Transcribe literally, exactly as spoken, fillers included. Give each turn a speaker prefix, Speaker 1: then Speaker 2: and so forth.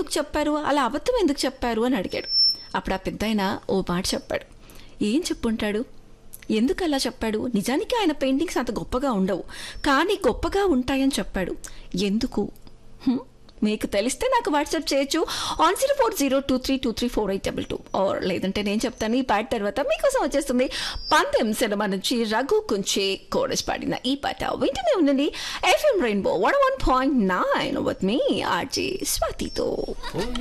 Speaker 1: ఎందుకు చెప్పారు, అలా అబద్ధం ఎందుకు చెప్పారు అని అడిగాడు. అప్పుడు ఆ పెద్దాయన ఓ మాట చెప్పాడు. ఏం చెప్పుంటాడు, ఎందుకు అలా చెప్పాడు? నిజానికి ఆయన పెయింటింగ్స్ అంత గొప్పగా ఉండవు, కానీ గొప్పగా ఉంటాయని చెప్పాడు. ఎందుకు? మీకు తెలిస్తే నాకు వాట్సాప్ చేయొచ్చు on zero four zero two three two three four eight double two are లేదంటే నేను చెప్తాను. ఈ పాట తర్వాత మీకోసం వచ్చేస్తుంది పందెం సినిమా నుంచి రఘు కుంచే కోరస్ పాడిన ఈ పాట. వింటూనే ఉండండి FM rainbow one one point nine with me RJ స్వాతితో.